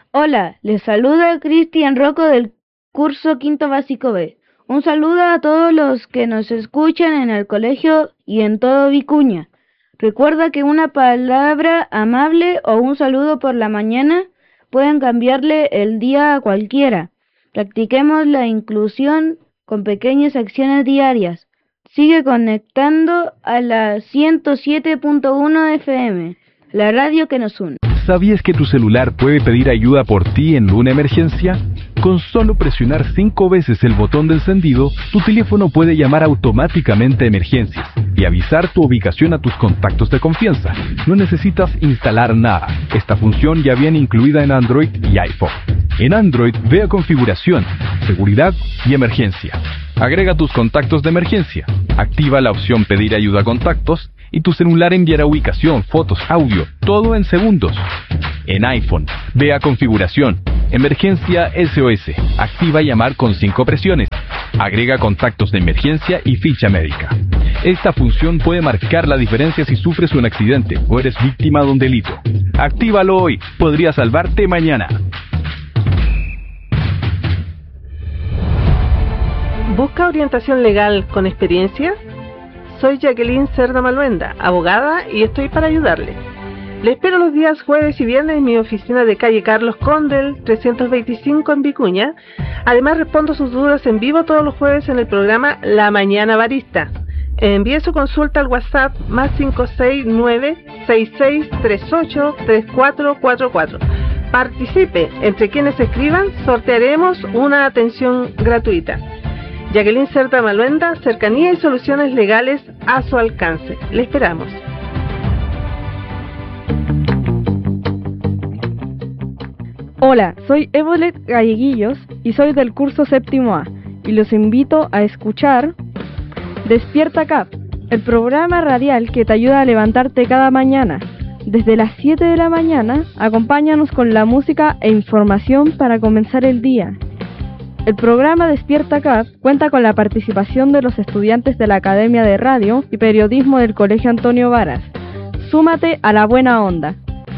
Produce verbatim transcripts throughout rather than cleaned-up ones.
Hola, les saluda Cristian Rocco del curso Quinto Básico B. Un saludo a todos los que nos escuchan en el colegio y en todo Vicuña. Recuerda que una palabra amable o un saludo por la mañana pueden cambiarle el día a cualquiera. Practiquemos la inclusión con pequeñas acciones diarias. Sigue conectando a la ciento siete punto uno F M, la radio que nos une. ¿Sabías que tu celular puede pedir ayuda por ti en una emergencia? Con solo presionar cinco veces el botón de encendido, tu teléfono puede llamar automáticamente a emergencias y avisar tu ubicación a tus contactos de confianza. No necesitas instalar nada. Esta función ya viene incluida en Android y iPhone. En Android, ve a Configuración, Seguridad y Emergencia. Agrega tus contactos de emergencia. Activa la opción Pedir ayuda a contactos y tu celular enviará ubicación, fotos, audio, todo en segundos. En iPhone, ve a Configuración, Emergencia S O S. Activa llamar con cinco presiones. Agrega contactos de emergencia y ficha médica. Esta función puede marcar la diferencia si sufres un accidente o eres víctima de un delito. Actívalo hoy, podría salvarte mañana. ¿Busca orientación legal con experiencia? Soy Jacqueline Cerda Maluenda, abogada, y estoy para ayudarle. Le espero los días jueves y viernes en mi oficina de calle Carlos Condel, trescientos veinticinco en Vicuña. Además, respondo sus dudas en vivo todos los jueves en el programa La Mañana Barista. Envíe su consulta al WhatsApp más cinco seis nueve, seis seis tres ocho, tres cuatro cuatro cuatro. Participe. Entre quienes escriban, sortearemos una atención gratuita. Jacqueline Cerda Maluenda, cercanía y soluciones legales a su alcance. Le esperamos. Hola, soy Evolet Galleguillos y soy del curso séptimo A y los invito a escuchar Despierta C A P, el programa radial que te ayuda a levantarte cada mañana. Desde las siete de la mañana, acompáñanos con la música e información para comenzar el día. El programa Despierta C A P cuenta con la participación de los estudiantes de la Academia de Radio y Periodismo del Colegio Antonio Varas. Súmate a la buena onda.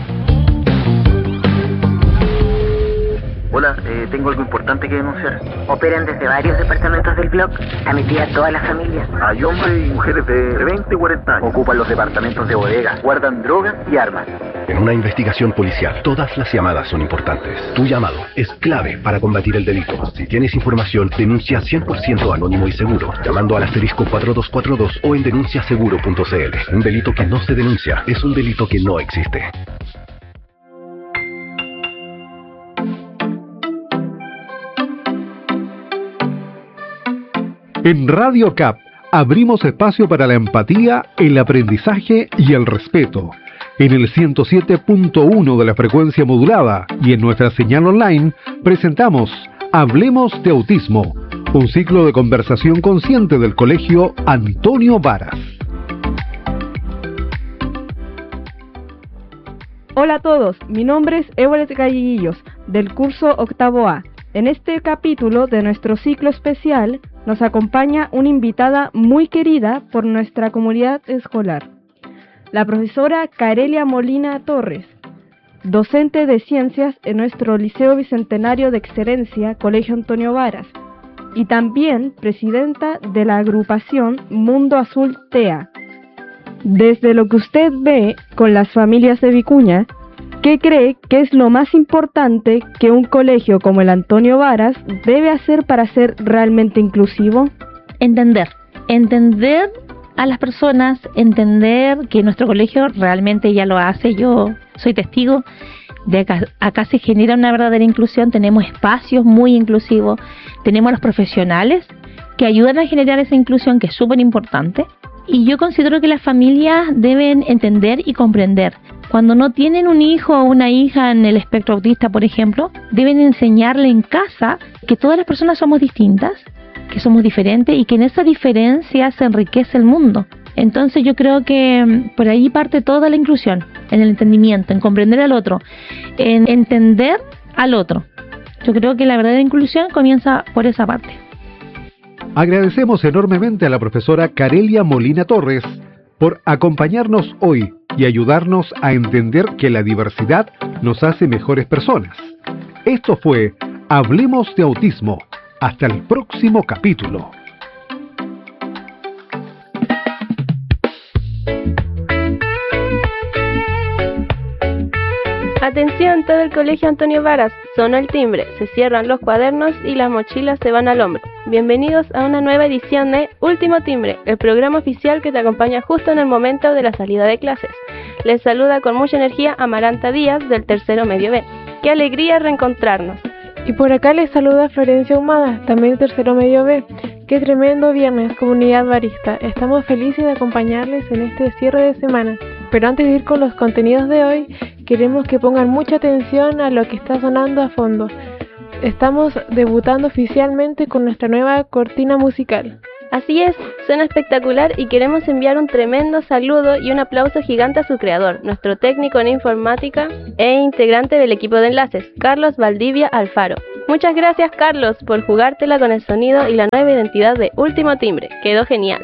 Hola, eh, tengo algo importante que denunciar. Operan desde varios departamentos del blog a mi tía todas las familias. Hay hombres y mujeres de veinte y cuarenta años. Ocupan los departamentos de bodega, guardan drogas y armas. En una investigación policial, todas las llamadas son importantes. Tu llamado es clave para combatir el delito. Si tienes información, denuncia cien por ciento anónimo y seguro, llamando al asterisco cuatro dos cuatro dos o en denuncia seguro punto c l. Un delito que no se denuncia es un delito que no existe. En Radio C A P abrimos espacio para la empatía, el aprendizaje y el respeto. En el ciento siete punto uno de la frecuencia modulada y en nuestra señal online presentamos Hablemos de Autismo, un ciclo de conversación consciente del Colegio Antonio Varas. Hola a todos, mi nombre es Evolet Galleguillos, del curso octavo A. En este capítulo de nuestro ciclo especial nos acompaña una invitada muy querida por nuestra comunidad escolar, la profesora Carelia Molina Torres, docente de ciencias en nuestro Liceo Bicentenario de Excelencia, Colegio Antonio Varas, y también presidenta de la agrupación Mundo Azul T E A. Desde lo que usted ve con las familias de Vicuña, ¿qué cree que es lo más importante que un colegio como el Antonio Varas debe hacer para ser realmente inclusivo? Entender, entender a las personas, entender que nuestro colegio realmente ya lo hace. Yo soy testigo de acá, acá se genera una verdadera inclusión, tenemos espacios muy inclusivos, tenemos los profesionales que ayudan a generar esa inclusión que es súper importante. Y yo considero que las familias deben entender y comprender. Cuando no tienen un hijo o una hija en el espectro autista, por ejemplo, deben enseñarle en casa que todas las personas somos distintas, que somos diferentes y que en esa diferencia se enriquece el mundo. Entonces yo creo que por ahí parte toda la inclusión, en el entendimiento, en comprender al otro, en entender al otro. Yo creo que la verdadera inclusión comienza por esa parte. Agradecemos enormemente a la profesora Carelia Molina Torres por acompañarnos hoy y ayudarnos a entender que la diversidad nos hace mejores personas. Esto fue Hablemos de Autismo. Hasta el próximo capítulo. Atención, todo el colegio Antonio Varas, sonó el timbre, se cierran los cuadernos y las mochilas se van al hombro. Bienvenidos a una nueva edición de Último Timbre, el programa oficial que te acompaña justo en el momento de la salida de clases. Les saluda con mucha energía Amaranta Díaz del tercero medio B. ¡Qué alegría reencontrarnos! Y por acá les saluda Florencia Humada, también tercero medio B. ¡Qué tremendo viernes, comunidad barista! Estamos felices de acompañarles en este cierre de semana. Pero antes de ir con los contenidos de hoy, queremos que pongan mucha atención a lo que está sonando a fondo. Estamos debutando oficialmente con nuestra nueva cortina musical. Así es, suena espectacular y queremos enviar un tremendo saludo y un aplauso gigante a su creador, nuestro técnico en informática e integrante del equipo de enlaces, Carlos Valdivia Alfaro. Muchas gracias, Carlos, por jugártela con el sonido y la nueva identidad de Último Timbre. Quedó genial.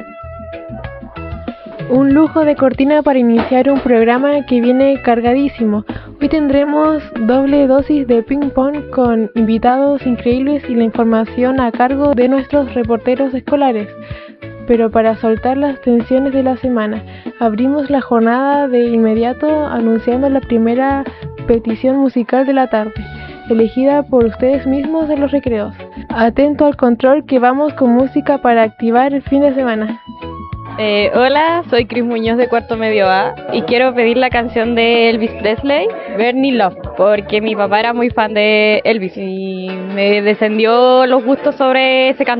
Un lujo de cortina para iniciar un programa que viene cargadísimo. Hoy tendremos doble dosis de ping pong con invitados increíbles y la información a cargo de nuestros reporteros escolares. Pero para soltar las tensiones de la semana, abrimos la jornada de inmediato anunciando la primera petición musical de la tarde, elegida por ustedes mismos de los recreos. Atento al control que vamos con música para activar el fin de semana. Eh, hola, soy Cris Muñoz de cuarto medio A y quiero pedir la canción de Elvis Presley, Burning Love, porque mi papá era muy fan de Elvis y me descendió los gustos sobre ese cantante.